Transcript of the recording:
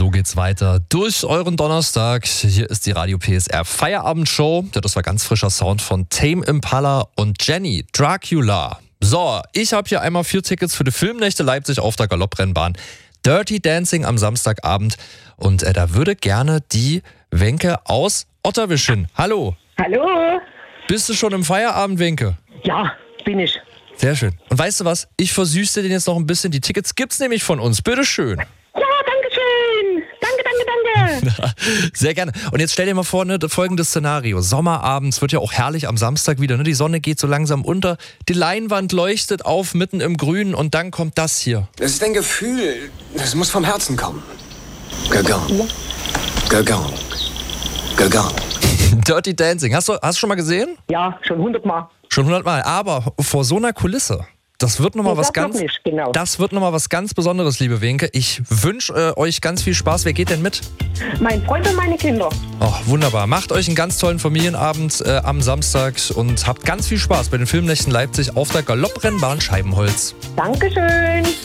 So geht's weiter durch euren Donnerstag. Hier ist die Radio PSR Feierabendshow. Ja, das war ganz frischer Sound von Tame Impala und Jenny Dracula. So, ich habe hier einmal 4 Tickets für die Filmnächte Leipzig auf der Galopprennbahn. Dirty Dancing am Samstagabend. Und da würde gerne die Wenke aus Otterwisch hin. Hallo. Hallo? Bist du schon im Feierabend, Wenke? Ja, bin ich. Sehr schön. Und weißt du was? Ich versüße dir jetzt noch ein bisschen. Die Tickets gibt's nämlich von uns. Bitteschön. Ja, danke schön. Danke. Sehr gerne. Und jetzt stell dir mal vor, folgendes Szenario. Sommerabends wird ja auch herrlich am Samstag wieder. Ne? Die Sonne geht so langsam unter. Die Leinwand leuchtet auf mitten im Grün und dann kommt das hier. Das ist ein Gefühl, das muss vom Herzen kommen. Gagong. Gagong. Gagong. Dirty Dancing. Hast du schon mal gesehen? Ja, schon 100 Mal. Schon 100 Mal. Aber vor so einer Kulisse. Das wird nochmal was ganz. Genau. Das wird nochmal was ganz Besonderes, liebe Wenke. Ich wünsche euch ganz viel Spaß. Wer geht denn mit? Mein Freund und meine Kinder. Oh, wunderbar. Macht euch einen ganz tollen Familienabend am Samstag und habt ganz viel Spaß bei den Filmnächten Leipzig auf der Galopprennbahn Scheibenholz. Dankeschön.